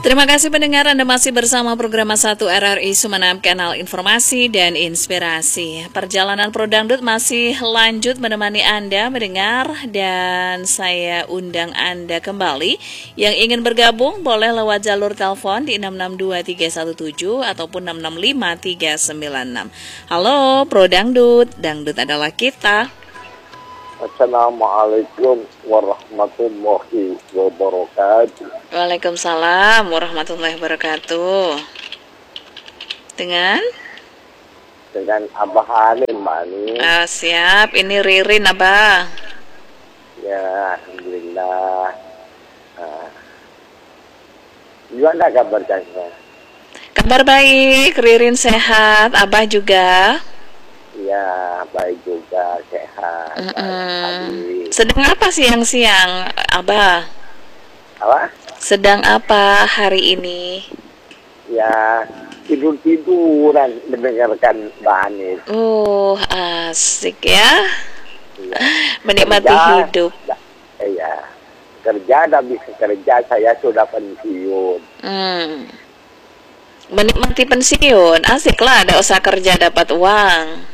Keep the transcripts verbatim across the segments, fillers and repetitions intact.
Terima kasih pendengar, Anda masih bersama program satu R R I Sumeneb, kanal informasi dan inspirasi. Perjalanan Pro Dangdut masih lanjut menemani Anda mendengar, dan saya undang Anda kembali. Yang ingin bergabung boleh lewat jalur telepon di enam enam dua tiga satu tujuh ataupun enam enam lima tiga sembilan enam. Halo Pro Dangdut, Dangdut adalah kita. Assalamualaikum warahmatullahi wabarakatuh. Waalaikumsalam warahmatullahi wabarakatuh. Dengan? Dengan Abah Halim, Mbak Ani. Ah, siap, ini Ririn, Abah. Ya, Alhamdulillah. Ah. Gimana kabar Kak? Kabar baik, Ririn sehat, Abah juga. Ya, baik juga, sehat. Mm-mm. Baik, Sedang apa siang-siang, Abah? apa? Sedang apa hari ini? Ya, tidur-tiduran mendengarkan Mbak Ani. Uh, asik ya. Ya. Menikmati Kerja, hidup. Iya. Kerja dan bisa kerja, saya sudah pensiun. Hmm. Menikmati pensiun, asik lah, ada usaha kerja dapat uang.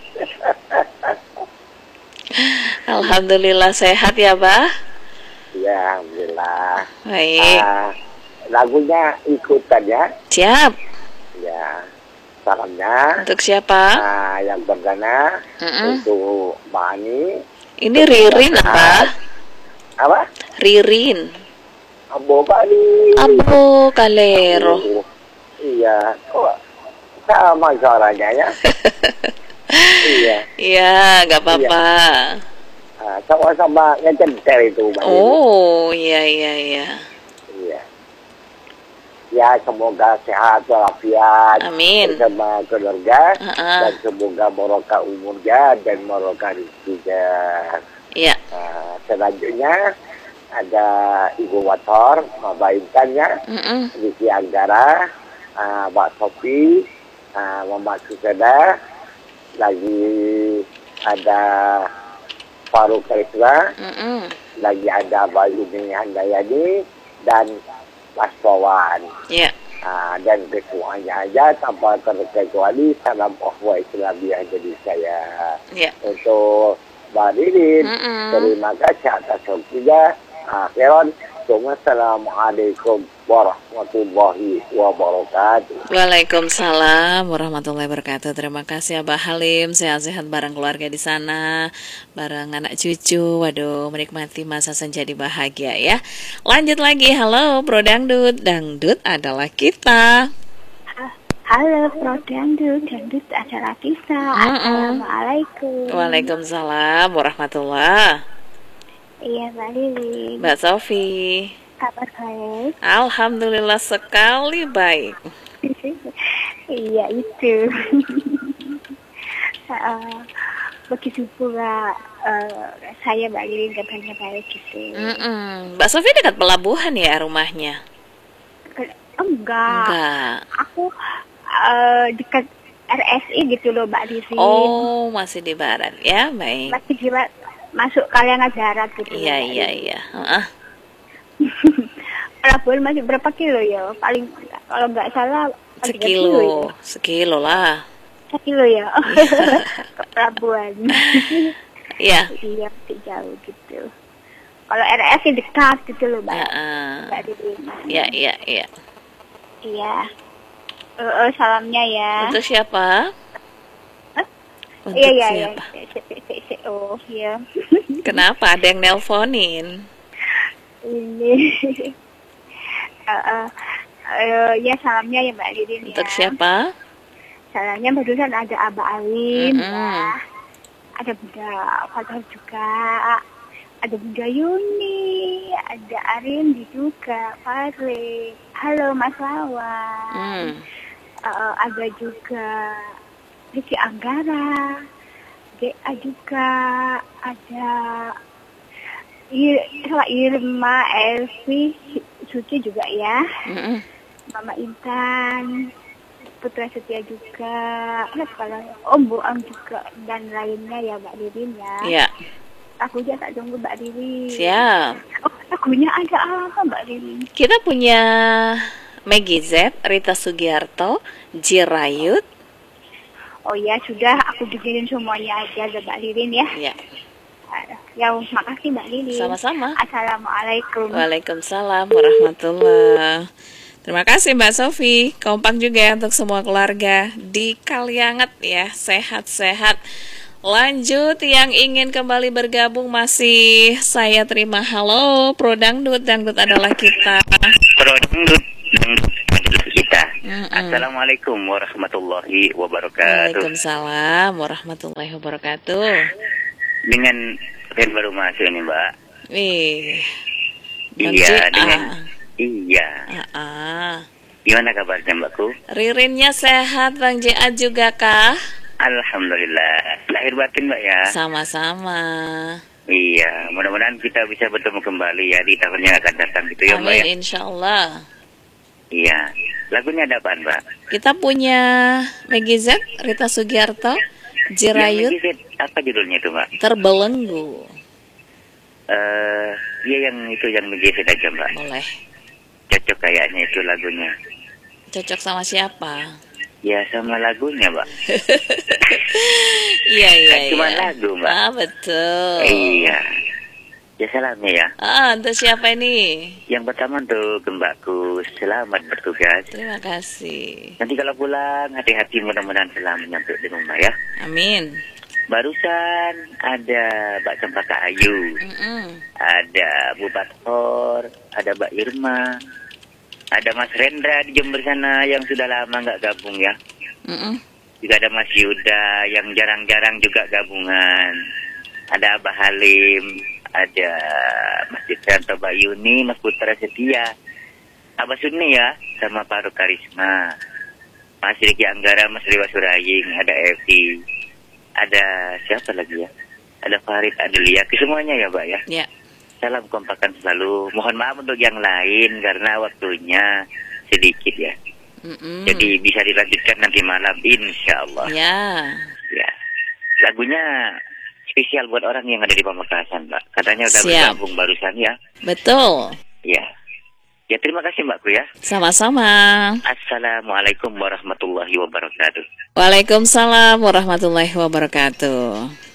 Alhamdulillah sehat ya, Bah. Ya, Alhamdulillah. Baik. Ah, lagunya ikutan ya. Siap. Ya, salamnya. Untuk siapa? Ah, yang perdana Mm-mm. untuk Mbak Ani. Ini Ririn apa? Apa? Ririn. Abo Bali. Abo Kalero. Oh, iya, kok sama suaranya ya? Iya. Iya, nggak apa-apa. Ah, sama-sama ngecenter itu, Mbak Ani. Oh, iya iya iya. Iya. Ya, semoga sehat walafiat Amin. bersama keluarga. Uh-uh. Dan semoga barokah umurnya dan barokah rezekinya. Iya. Nah, selanjutnya ada Ibu Wator, Mama Intan ya, Mm-mm. Riki Anggara, uh, Mbak Sofi, uh, Mama Suseda, lagi ada Faruk Kaisra, Mm-mm. lagi ada Bayu Handayani, dan Mas Pawan. Iya. Uh, dan kesemuanya aja tanpa terkecuali salam uhwah Islamiyah jadi saya. Iya. Untuk Mbak Ririn, Mm-mm. terima kasih atas waktunya. Akhiran, Assalamualaikum warahmatullahi wabarakatuh. Waalaikumsalam warahmatullahi wabarakatuh. Terima kasih Abah Halim, sehat-sehat bareng keluarga di sana, bareng anak cucu. Waduh, menikmati masa senja di bahagia ya. Lanjut lagi, halo Bro Dangdut, Dangdut adalah kita. Halo Pro Dangdut, Dangdut adalah kita. Mm-mm. Assalamualaikum. Waalaikumsalam warahmatullahi. Iya Mbak Lili. Mbak Sofi. Kabar baik? Alhamdulillah sekali baik. Iya itu. uh, begitu pula uh, saya Mbak Lili kabarnya baik gitu. Mm-mm. Mbak Sofi dekat pelabuhan ya rumahnya? Enggak. Enggak. Aku uh, dekat R S I gitu loh Mbak Lili. Oh, masih di barat ya, baik. Masih di masuk Kaliangan Darat gitu. Iya, iya, iya. Uh-uh. Pelabuhan masih berapa kilo ya? Paling kalau nggak salah Sekilo, kilo ya? sekilo lah. Sekilo ya. Ke pelabuhan. Iya. Iya, jauh gitu. Kalau R S I dekat gitu loh, Mbak. Uh-uh. Mbak Didi. Iya, iya, iya. Iya. Uh, uh, salamnya ya. Untuk siapa? Hah? Untuk Iya, iya, iya. siapa? Oh, iya. Kenapa? Ada yang nelponin? Ini. uh, uh, uh, ya salamnya ya Mbak Didi. Untuk ya. siapa? Salamnya barusan ada Abah Alim, Mm-mm. ya. Ada Bunda Fathah juga, ada Bunda Yuni, ada Arin juga, Fare. Halo Mas Lawan. Hmm. Uh, ada juga Riki Anggara, D A juga, ada Ir Irma, Elvi, Suci juga ya. Mm-mm. Mama Intan, Putra Setia juga, kalau Om Buang juga, dan lainnya ya Mbak Ririn ya. Iya. Lagunya tak tunggu Mbak Ririn. Siap. Oh, lagunya ada apa Mbak Ririn? Kita punya Maggie Z, Rita Sugiarto, Jirayut. Oh ya, sudah aku bikinin semuanya aja Mbak Lirin ya. Ya. Ya, makasih Mbak Lirin. Sama-sama. Assalamualaikum. Waalaikumsalam warahmatullahi. Terima kasih Mbak Sofi. Kompak juga ya untuk semua keluarga di Kalianget ya. Sehat-sehat. Lanjut, yang ingin kembali bergabung masih saya terima. Halo, Pro Dangdut. Dangdut adalah kita. Pro Dangdut, Dangdut adalah kita. Mm-mm. Assalamualaikum warahmatullahi wabarakatuh. Waalaikumsalam warahmatullahi wabarakatuh. Dengan yang baru masuk nih Mbak. Wih. Iya, dengan iya. Ah, Gimana kabarnya Mbakku? Ririnnya sehat, Bang J A juga kah? Alhamdulillah. Lahir batin Mbak ya. Sama-sama. Iya, mudah-mudahan kita bisa bertemu kembali ya di tahun yang akan datang gitu ya Mbak ya. Amin, insya Allah. Iya. Lagunya ada apaan Mbak? Kita punya Maggie Z, Rita Sugiarto, Jirayut, Yang Maggie Z, apa judulnya itu Mbak? Terbelenggu. Eh, iya yang itu yang Maggie Z aja Mbak. Boleh. Cocok kayaknya itu lagunya. Cocok sama siapa? Ya sama lagunya Mbak. Iya, iya, Kan cuma iya. lagu Mbak. Ah, betul. Iya. Ya salamnya ya. Ah, untuk siapa ini? Yang pertama untuk Mbakku, selamat bertugas. Terima kasih. Nanti kalau pulang, hati-hati mudah-mudahan selamat nyampe di rumah ya. Amin. Barusan ada Mbak Cempaka Ayu, Mm-mm. ada Bu Bathor, ada Mbak Irma, ada Mas Rendra di Jember sana yang sudah lama nggak gabung ya. Mm-mm. Juga ada Mas Yuda yang jarang-jarang juga gabungan. Ada Abah Halim, ada Mas Citrianto Bayuni, Mas Putra Setia, Abah Sunni ya, sama Pak Ruk Karisma, Mas Riki Anggara, Mas Riwa Suraying, ada Evi, ada siapa lagi ya? Ada Farid Adelia, semuanya ya Mbak ya. Ya. Salam kompakan selalu. Mohon maaf untuk yang lain karena waktunya sedikit ya. Mm-mm. Jadi bisa dilanjutkan nanti malam insya Allah. Ya. Ya. Lagunya spesial buat orang yang ada di Pamekasan, Mbak. Katanya udah Siap. bergabung barusan ya. Betul. Ya. Ya terima kasih Mbakku ya. Sama-sama. Assalamualaikum warahmatullahi wabarakatuh. Waalaikumsalam warahmatullahi wabarakatuh.